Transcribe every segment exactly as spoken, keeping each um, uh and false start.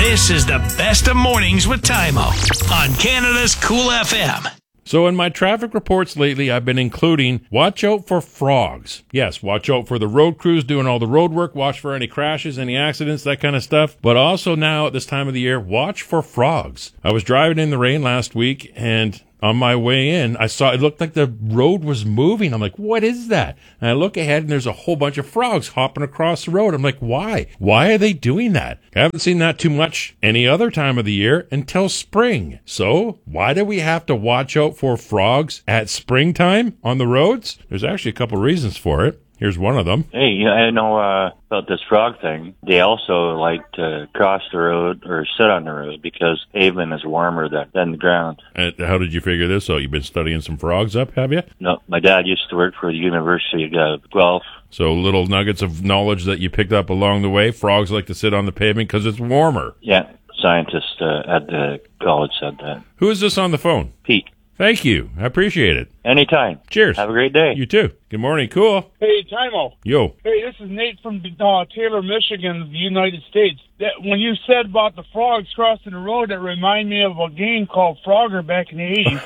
This is the best of mornings with Tymo on Canada's Cool F M. So in my traffic reports lately, I've been including watch out for frogs. Yes, watch out for the road crews doing all the road work, watch for any crashes, any accidents, that kind of stuff. But also now at this time of the year, watch for frogs. I was driving in the rain last week, and on my way in, I saw it looked like the road was moving. I'm like, what is that? And I look ahead, and there's a whole bunch of frogs hopping across the road. I'm like, why? Why are they doing that? I haven't seen that too much any other time of the year until spring. So why do we have to watch out for frogs at springtime on the roads? There's actually a couple reasons for it. Here's one of them. Hey, I know uh, about this frog thing. They also like to cross the road or sit on the road because pavement is warmer than, than the ground. And how did you figure this out? You've been studying some frogs up, have you? No, my dad used to work for the University of Guelph. So little nuggets of knowledge that you picked up along the way. Frogs like to sit on the pavement because it's warmer. Yeah, scientists uh, at the college said that. Who is this on the phone? Pete. Thank you. I appreciate it. Anytime. Cheers. Have a great day. You too. Good morning. Cool. Hey, Tymo. Yo. Hey, this is Nate from uh, Taylor, Michigan, the United States. That, when you said about the frogs crossing the road, that reminded me of a game called Frogger back in the eighties.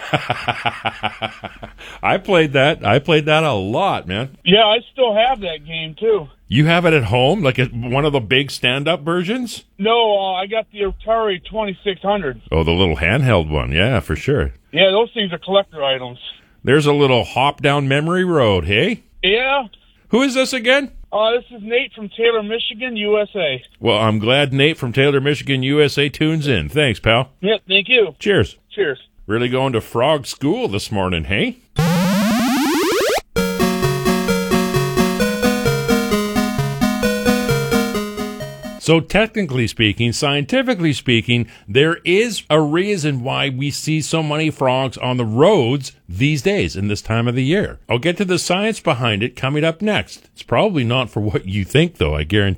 I played that. I played that a lot, man. Yeah, I still have that game, too. You have it at home? Like a, one of the big stand-up versions? No, uh, I got the Atari twenty-six hundred. Oh, the little handheld one. Yeah, for sure. Yeah, those things are collector items. There's a little hop down memory road, hey? Yeah. Who is this again? Uh, this is Nate from Taylor, Michigan, U S A. Well, I'm glad Nate from Taylor, Michigan, U S A tunes in. Thanks, pal. Yeah, thank you. Cheers. Cheers. Really going to frog school this morning, hey? So technically speaking, scientifically speaking, there is a reason why we see so many frogs on the roads these days in this time of the year. I'll get to the science behind it coming up next. It's probably not for what you think, though, I guarantee.